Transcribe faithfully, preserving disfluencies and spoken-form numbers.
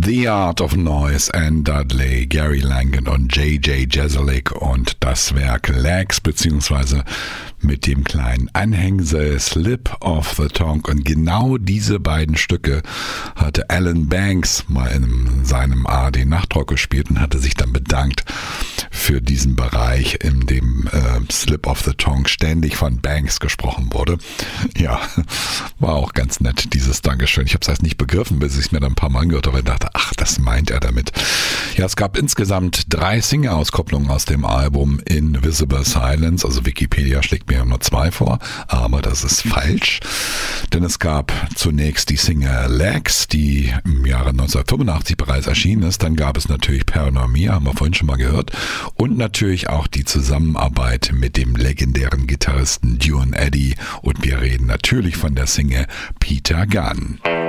The Art of Noise, Anne Dudley, Gary Langen und J J Jeselnik und das Werk Legs, beziehungsweise mit dem kleinen Anhängsel Slip of the Tongue. Und genau diese beiden Stücke hatte Alan Banks mal in seinem A R D-Nachtrock gespielt und hatte sich dann bedankt für diesen Bereich, in dem äh, Slip of the Tongue ständig von Banks gesprochen wurde. Ja, war auch ganz nett, dieses Dankeschön. Ich habe es erst nicht begriffen, bis ich es mir dann ein paar Mal angehört habe und dachte, ach, das meint er damit. Ja, es gab insgesamt drei Single-Auskopplungen aus dem Album Invisible Silence. Also Wikipedia schlägt mir nur zwei vor, aber das ist falsch. Denn es gab zunächst die Single Legs, die im Jahre neunzehnhundertfünfundachtzig bereits erschienen ist. Dann gab es natürlich Paranormia, haben wir vorhin schon mal gehört. Und natürlich auch die Zusammenarbeit mit dem legendären Gitarristen Duane Eddy. Und wir reden natürlich von der Single Peter Gunn.